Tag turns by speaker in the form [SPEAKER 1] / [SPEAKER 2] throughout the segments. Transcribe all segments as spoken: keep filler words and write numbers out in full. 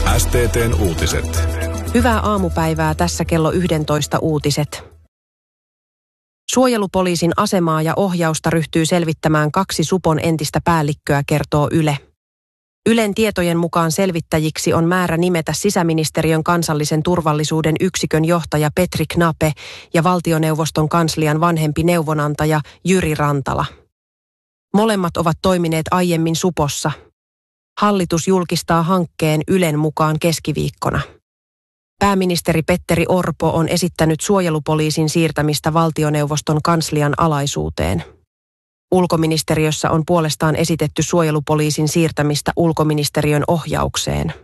[SPEAKER 1] S T T:n uutiset.
[SPEAKER 2] Hyvää aamupäivää, tässä kello yksitoista uutiset. Suojelupoliisin asemaa ja ohjausta ryhtyy selvittämään kaksi supon entistä päällikköä, kertoo Yle. Ylen tietojen mukaan selvittäjiksi on määrä nimetä sisäministeriön kansallisen turvallisuuden yksikön johtaja Petri Knape ja valtioneuvoston kanslian vanhempi neuvonantaja Jyri Rantala. Molemmat ovat toimineet aiemmin supossa. Hallitus julkistaa hankkeen Ylen mukaan keskiviikkona. Pääministeri Petteri Orpo on esittänyt suojelupoliisin siirtämistä valtioneuvoston kanslian alaisuuteen. Ulkoministeriössä on puolestaan esitetty suojelupoliisin siirtämistä ulkoministeriön ohjaukseen.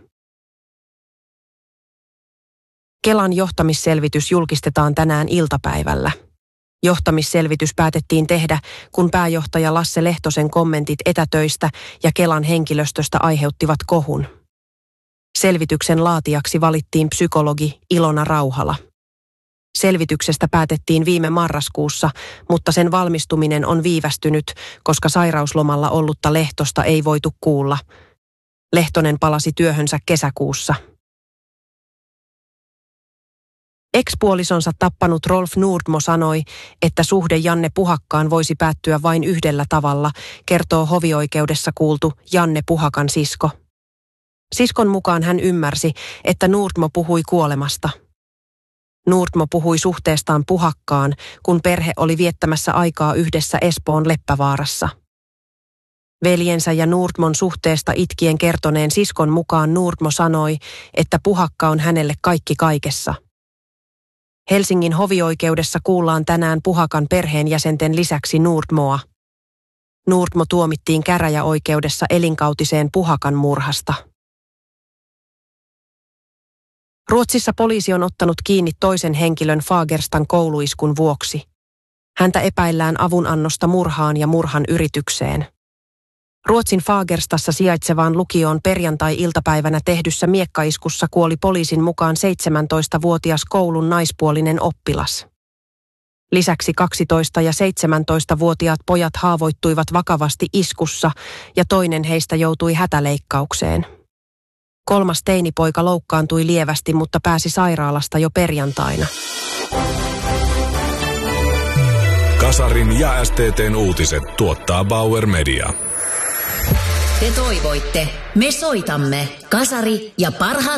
[SPEAKER 2] Kelan johtamisselvitys julkistetaan tänään iltapäivällä. Johtamisselvitys päätettiin tehdä, kun pääjohtaja Lasse Lehtosen kommentit etätöistä ja Kelan henkilöstöstä aiheuttivat kohun. Selvityksen laatijaksi valittiin psykologi Ilona Rauhala. Selvityksestä päätettiin viime marraskuussa, mutta sen valmistuminen on viivästynyt, koska sairauslomalla ollutta Lehtosta ei voitu kuulla. Lehtonen palasi työhönsä kesäkuussa. Ex-puolisonsa tappanut Rolf Nordmo sanoi, että suhde Janne Puhakkaan voisi päättyä vain yhdellä tavalla, kertoo hovioikeudessa kuultu Janne Puhakan sisko. Siskon mukaan hän ymmärsi, että Nordmo puhui kuolemasta. Nordmo puhui suhteestaan Puhakkaan, kun perhe oli viettämässä aikaa yhdessä Espoon Leppävaarassa. Veljensä ja Nordmon suhteesta itkien kertoneen siskon mukaan Nordmo sanoi, että Puhakka on hänelle kaikki kaikessa. Helsingin hovioikeudessa kuullaan tänään Puhakan perheenjäsenten lisäksi Nordmoa. Nordmo tuomittiin käräjäoikeudessa elinkautiseen Puhakan murhasta. Ruotsissa poliisi on ottanut kiinni toisen henkilön Fagerstan kouluiskun vuoksi. Häntä epäillään avunannosta murhaan ja murhan yritykseen. Ruotsin Fagerstassa sijaitsevaan lukioon perjantai-iltapäivänä tehdyssä miekkaiskussa kuoli poliisin mukaan seitsemäntoistavuotias koulun naispuolinen oppilas. Lisäksi kaksitoista- ja seitsemäntoistavuotiaat pojat haavoittuivat vakavasti iskussa ja toinen heistä joutui hätäleikkaukseen. Kolmas teinipoika loukkaantui lievästi, mutta pääsi sairaalasta jo perjantaina.
[SPEAKER 1] Kasarin ja S T T:n uutiset tuottaa Bauer Media.
[SPEAKER 3] Te toivoitte, me soitamme. Kasari ja parhaat